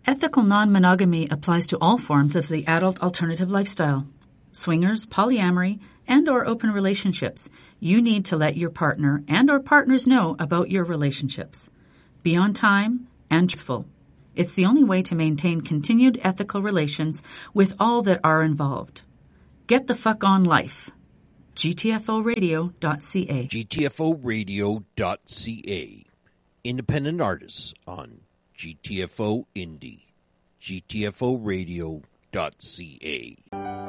Ethical non-monogamy applies to all forms of the adult alternative lifestyle. Swingers, polyamory, and or open relationships. You need to let your partner and or partners know about your relationships. Be on time and truthful. It's the only way to maintain continued ethical relations with all that are involved. Get the fuck on life. GTFOradio.ca. GTFOradio.ca. Independent artists on GTFO Indie. GTFOradio.ca.